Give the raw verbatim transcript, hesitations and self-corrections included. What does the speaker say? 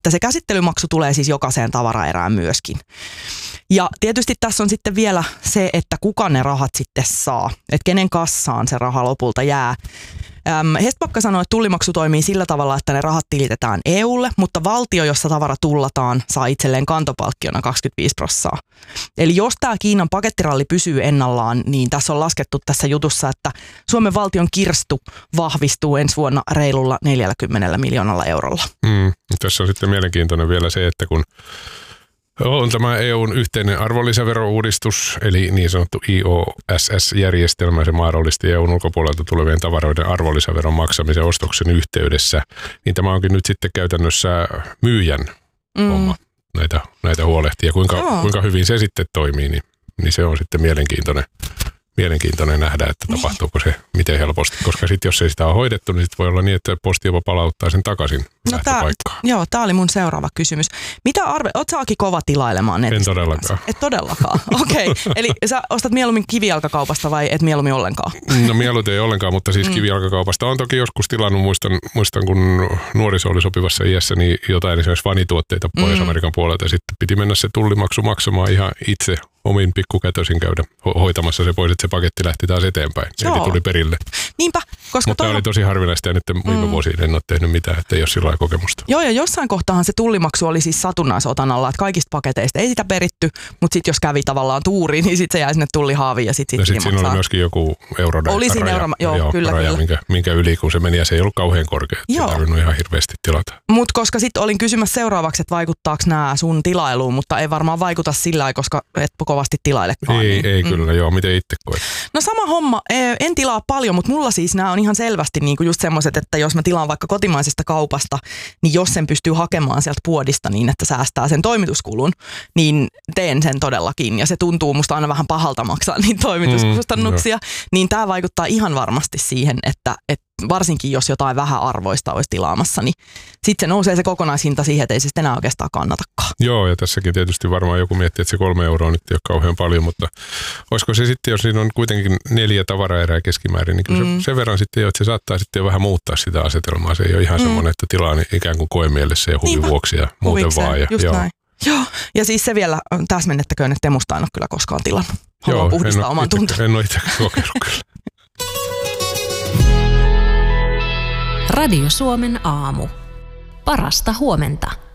että se käsittelymaksu tulee siis jokaiseen tavaraerään myöskin. Ja tietysti tässä on sitten vielä se, että kuka ne rahat sitten saa, että kenen kassaan se raha lopulta jää. Hestbacka sanoi, että tullimaksu toimii sillä tavalla, että ne rahat tilitetään E U:lle, mutta valtio, jossa tavara tullataan, saa itselleen kantopalkkiona kaksikymmentäviisi prosenttia. Eli jos tämä Kiinan pakettiralli pysyy ennallaan, niin tässä on laskettu tässä jutussa, että Suomen valtion kirstu vahvistuu ensi vuonna reilulla neljälläkymmenellä miljoonalla eurolla. Mm, tässä on sitten mielenkiintoinen vielä se, että kun on tämä E U:n yhteinen arvonlisäverouudistus, eli niin sanottu I O S S-järjestelmä, se mahdollisti E U:n ulkopuolelta tulevien tavaroiden arvonlisäveron maksamisen ostoksen yhteydessä, niin tämä onkin nyt sitten käytännössä myyjän mm. homma näitä, näitä huolehtia. Kuinka, kuinka hyvin se sitten toimii, niin, niin se on sitten mielenkiintoinen. Mielenkiintoinen nähdä, että tapahtuuko se miten helposti, koska sitten jos ei sitä ole hoidettu, niin sitten voi olla niin, että posti jopa palauttaa sen takaisin no lähtöpaikkaan. Joo, tämä oli mun seuraava kysymys. Mitä arve, oot sä Aki kova tilailemaan netistä? En todellakaan. Et todellakaan, okei. Okay. Eli sä ostat mieluummin kivijalkakaupasta vai et mieluummin ollenkaan? No mieluiten ei ollenkaan, mutta siis mm. kivijalkakaupasta on toki joskus tilannut, muistan, muistan kun nuoriso oli sopivassa iässä, niin jotain esimerkiksi vanituotteita Pohjois-Amerikan mm. puolelta, ja sitten piti mennä se tullimaksu maksamaan ihan itse omin pikkukätösin käydä ho- hoitamassa se pois, että se paketti lähti taas eteenpäin. Eli tuli perille. Niinpä, koska mutta toi oli tosi harvinaista ja nyt viime mm. vuosiin en ole tehnyt mitään, että ei ole sillä kokemusta. Joo, ja jossain kohtahan se tullimaksu oli siis satunnaisotanalla, että kaikista paketeista ei sitä peritty, mutta sitten jos kävi tavallaan tuuriin, niin sitten se jäi sinne tullihaaviin ja sitten sit, sit siinä oli myöskin joku euroraja, oli siinä euro, joo, joo, kyllä, raja, kyllä. Minkä, minkä yli kun se meni ja se ei ollut kauhean korkea. Se ei tarvinnut ihan hirveästi tilata. Mutta koska sitten olin kysymässä seuraavaksi, että vaikuttaako nämä sun tilailuun, mutta ei varmaan vaikuta sillä lailla, koska et kovasti tilailekaan. Ei, niin. ei kyllä, mm. joo. Miten itse koet? No sama homma. En tilaa paljon, mutta mulla siis nämä on ihan selvästi niinku just semmoiset, että jos mä tilaan vaikka kotimaisesta kaupasta, niin jos sen pystyy hakemaan sieltä puodista niin, että säästää sen toimituskulun, niin teen sen todellakin. Ja se tuntuu musta aina vähän pahalta maksaa niitä toimituskustannuksia. Mm, niin tämä vaikuttaa ihan varmasti siihen, että, että varsinkin jos jotain vähäarvoista olisi tilaamassa, niin sitten se nousee se kokonaishinta siihen, että ei se sitten enää oikeastaan kannatakaan. Joo, ja tässäkin tietysti varmaan joku miettii, että se kolme euroa nyt ei ole kauhean paljon, mutta olisiko se sitten, jos siinä on kuitenkin neljä tavaraerää keskimäärin, niin kyllä mm. se, sen verran sitten jo, että se saattaa sitten jo vähän muuttaa sitä asetelmaa. Se ei ole ihan mm. semmoinen, että tilaa niin ikään kuin koemielessä ja huvin vuoksi ja muuten Huvikseen, vaan. Ja, just joo. näin. Joo, ja siis se vielä täsmennettäköön, että Temusta en ole kyllä koskaan tilannut. Haluan joo, puhdistaa oman tuntoon. En ole itsekään kokenut kyllä. Radio Suomen aamu. Parasta huomenta.